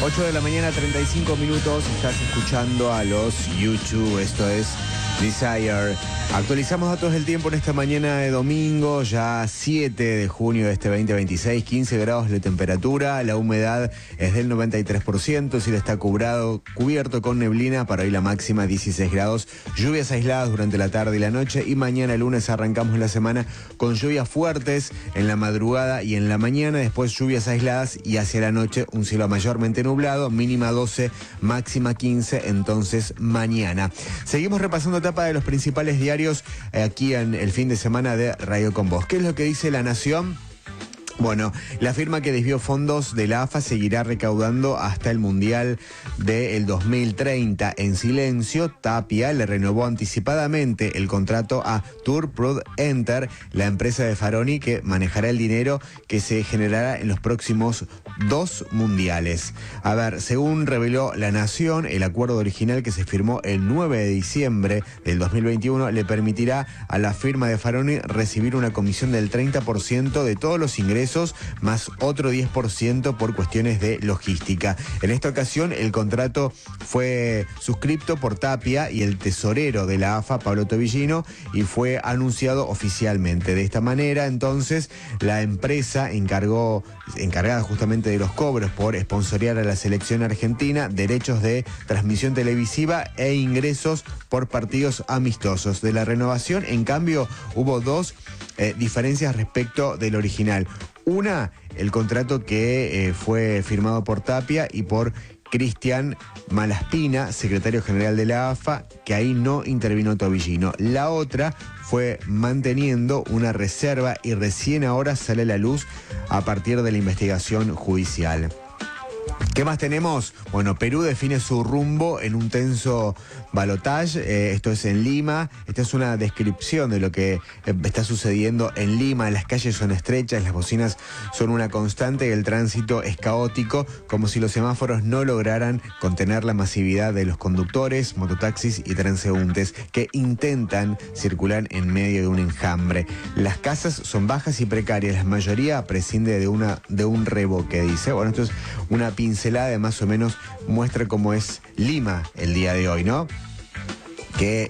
8 de la mañana, 35 minutos. Estás escuchando a los YouTube. Esto es Desire. Actualizamos datos del tiempo en esta mañana de domingo, ya 7 de junio de este 2026, 15 grados de temperatura, la humedad es del 93%, el cielo está cubierto con neblina, para hoy la máxima 16 grados, lluvias aisladas durante la tarde y la noche, y mañana lunes arrancamos la semana con lluvias fuertes en la madrugada y en la mañana, después lluvias aisladas y hacia la noche un cielo mayormente nublado, mínima 12, máxima 15, entonces mañana. Seguimos repasando etapa de los principales diarios aquí en el fin de semana de Radio con Vos. ¿Qué es lo que dice La Nación? Bueno, la firma que desvió fondos de la AFA seguirá recaudando hasta el Mundial del 2030. En silencio, Tapia le renovó anticipadamente el contrato a Tour Prud Enter, la empresa de Faroni que manejará el dinero que se generará en los próximos 2 mundiales. A ver, según reveló La Nación, el acuerdo original que se firmó el 9 de diciembre del 2021 le permitirá a la firma de Faroni recibir una comisión del 30% de todos los ingresos más otro 10% por cuestiones de logística. En esta ocasión el contrato fue suscripto por Tapia y el tesorero de la AFA, Pablo Tobillino, y fue anunciado oficialmente. De esta manera, entonces, la empresa encargada justamente de los cobros por sponsorear a la selección argentina, derechos de transmisión televisiva e ingresos por partidos amistosos. De la renovación, en cambio, hubo 2 diferencias respecto del original. Una, el contrato que fue firmado por Tapia y por Cristian Malaspina, secretario general de la AFA, que ahí no intervino Tobillino. La otra fue manteniendo una reserva y recién ahora sale a la luz a partir de la investigación judicial. ¿Qué más tenemos? Bueno, Perú define su rumbo en un tenso balotaje, esto es en Lima. Esta es una descripción de lo que está sucediendo en Lima. Las calles son estrechas, las bocinas son una constante y el tránsito es caótico, como si los semáforos no lograran contener la masividad de los conductores, mototaxis y transeúntes que intentan circular en medio de un enjambre. Las casas son bajas y precarias, la mayoría prescinde de un revoque, dice. Bueno, esto es una pincelada de más o menos muestra cómo es Lima el día de hoy, ¿no? Que,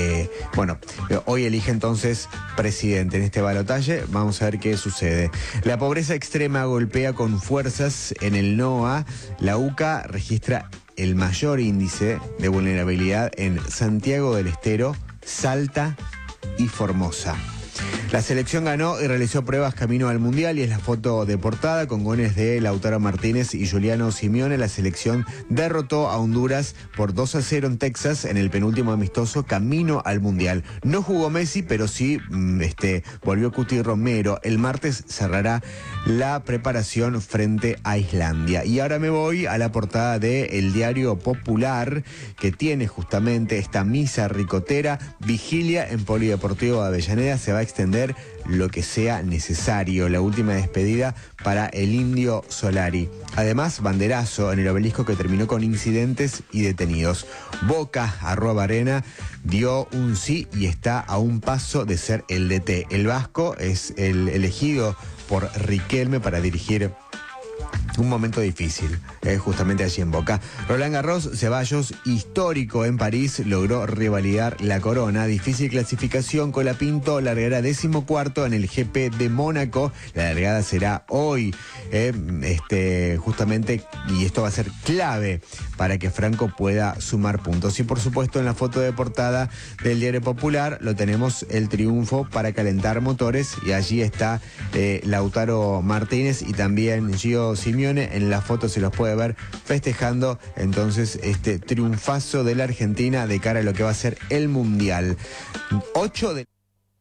hoy elige entonces presidente en este balotaje. Vamos a ver qué sucede. La pobreza extrema golpea con fuerzas en el NOA. La UCA registra el mayor índice de vulnerabilidad en Santiago del Estero, Salta y Formosa. La selección ganó y realizó pruebas camino al Mundial y es la foto de portada con goles de Lautaro Martínez y Juliano Simeone. La selección derrotó a Honduras por 2-0 en Texas en el penúltimo amistoso camino al Mundial. No jugó Messi, pero sí volvió Cuti Romero. El martes cerrará la preparación frente a Islandia. Y ahora me voy a la portada de El Diario Popular, que tiene justamente esta misa ricotera, vigilia en Polideportivo de Avellaneda. Se va a extender lo que sea necesario. La última despedida para el Indio Solari. Además, banderazo en el obelisco que terminó con incidentes y detenidos. Boca, @Arena, dio un sí y está a un paso de ser el DT. El vasco es el elegido por Riquelme para dirigir un momento difícil, justamente allí en Boca. Roland Garros, Ceballos, histórico en París, logró revalidar la corona. Difícil clasificación, Colapinto largará 14º en el GP de Mónaco. La largada será hoy, justamente, y esto va a ser clave para que Franco pueda sumar puntos. Y por supuesto, en la foto de portada del Diario Popular lo tenemos el triunfo para calentar motores, y allí está Lautaro Martínez y también Gio Simeone. En la foto se los puede ver festejando entonces este triunfazo de la Argentina de cara a lo que va a ser el Mundial. 8 de...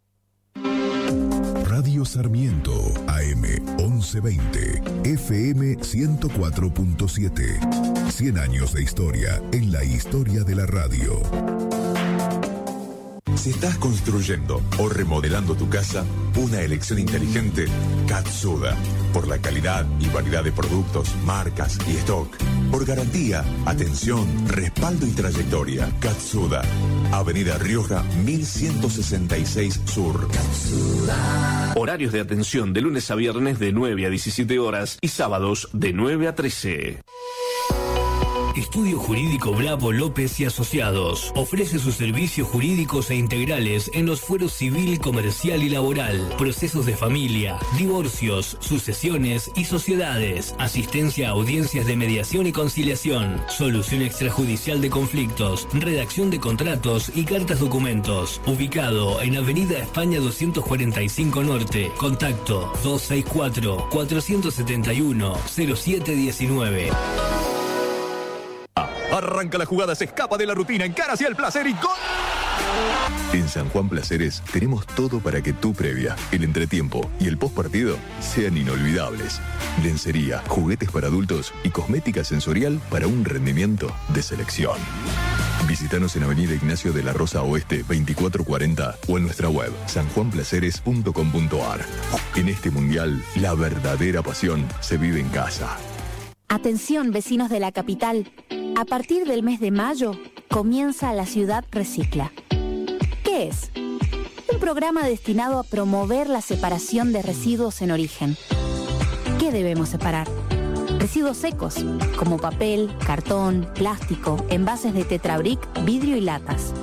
Radio Sarmiento, AM 1120, FM 104.7. 100 años de historia en la historia de la radio. Si estás construyendo o remodelando tu casa, una elección inteligente, Katsuda. Por la calidad y variedad de productos, marcas y stock. Por garantía, atención, respaldo y trayectoria. Katsuda. Avenida Rioja 1166 Sur. Katsuda. Horarios de atención de lunes a viernes de 9 a 17 horas y sábados de 9 a 13. Estudio Jurídico Bravo López y Asociados. Ofrece sus servicios jurídicos e integrales en los fueros civil, comercial y laboral, procesos de familia, divorcios, sucesiones y sociedades, asistencia a audiencias de mediación y conciliación, solución extrajudicial de conflictos, redacción de contratos y cartas documentos. Ubicado en Avenida España 245 Norte. Contacto 264-471-0719. Arranca la jugada, se escapa de la rutina, encara hacia el placer y ¡gol! En San Juan Placeres tenemos todo para que tu previa, el entretiempo y el postpartido sean inolvidables. Lencería, juguetes para adultos y cosmética sensorial para un rendimiento de selección. Visítanos en Avenida Ignacio de la Rosa Oeste 2440 o en nuestra web sanjuanplaceres.com.ar. En este mundial, la verdadera pasión se vive en casa. Atención, vecinos de la capital. A partir del mes de mayo, comienza La Ciudad Recicla. ¿Qué es? Un programa destinado a promover la separación de residuos en origen. ¿Qué debemos separar? Residuos secos, como papel, cartón, plástico, envases de Tetrabric, vidrio y latas.